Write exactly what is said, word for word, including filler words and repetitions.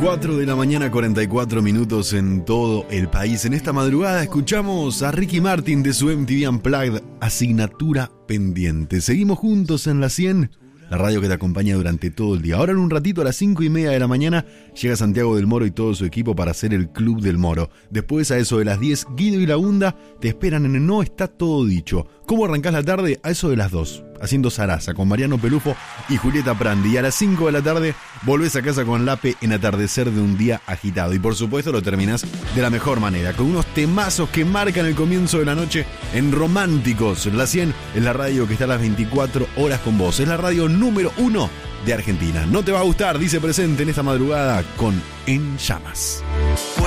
cuatro de la mañana, cuarenta y cuatro minutos en todo el país. En esta madrugada escuchamos a Ricky Martin de su M T V Unplugged, Asignatura Pendiente. Seguimos juntos en la cien, la radio que te acompaña durante todo el día. Ahora en un ratito a las cinco y media de la mañana llega Santiago del Moro y todo su equipo para hacer el Club del Moro. Después a eso de las diez, Guido y la Bunda te esperan en el No Está Todo Dicho. ¿Cómo arrancás la tarde? A eso de las dos, haciendo zaraza con Mariano Pelufo y Julieta Prandi. Y a las cinco de la tarde volvés a casa con Lape en Atardecer de un Día Agitado. Y por supuesto lo terminás de la mejor manera, con unos temazos que marcan el comienzo de la noche en Románticos. La cien es la radio que está a las veinticuatro horas con vos. Es la radio número uno de Argentina. No te va a gustar, dice Presente en esta madrugada con En Llamas.